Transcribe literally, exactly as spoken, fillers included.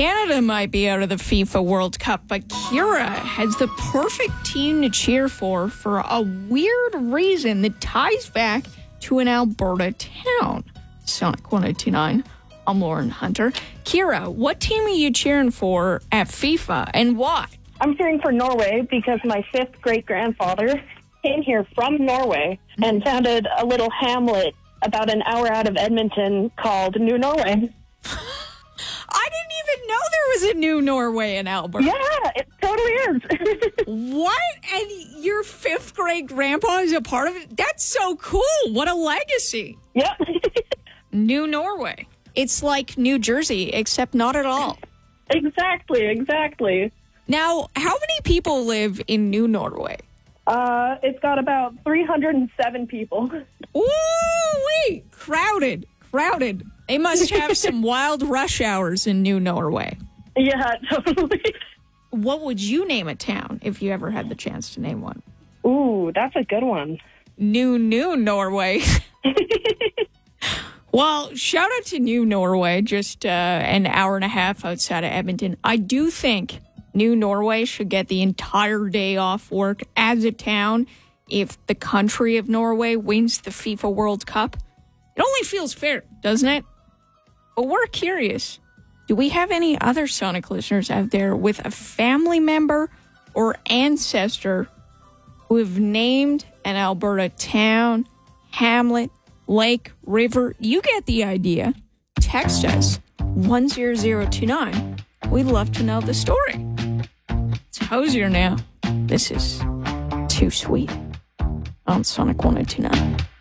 Canada might be out of the FIFA World Cup, but Kira has the perfect team to cheer for for a weird reason that ties back to an Alberta town. Sonic one oh two nine. I'm Lauren Hunter. Kira, what team are you cheering for at FIFA and why? I'm cheering for Norway because my fifth great-grandfather came here from Norway and founded a little hamlet about an hour out of Edmonton called New Norway. I didn't even know there was a New Norway in Alberta. Yeah, it totally is. What? And your fifth great grandpa is a part of it? That's so cool. What a legacy. Yep. New Norway. It's like New Jersey, except not at all. Exactly, exactly. Now, how many people live in New Norway? Uh, it's got about three hundred seven people. Ooh-wee! Crowded, crowded. They must have some wild rush hours in New Norway. Yeah, totally. What would you name a town if you ever had the chance to name one? Ooh, that's a good one. New, New Norway. Well, shout out to New Norway, just uh, an hour and a half outside of Edmonton. I do think New Norway should get the entire day off work as a town if the country of Norway wins the FIFA World Cup. It only feels fair, doesn't it? But we're curious. Do we have any other Sonic listeners out there with a family member or ancestor who have named an Alberta town, hamlet, lake, river? You get the idea. Text us one zero zero two nine. We'd love to know the story. It's Hosier now. This is Too Sweet on Sonic one oh two nine.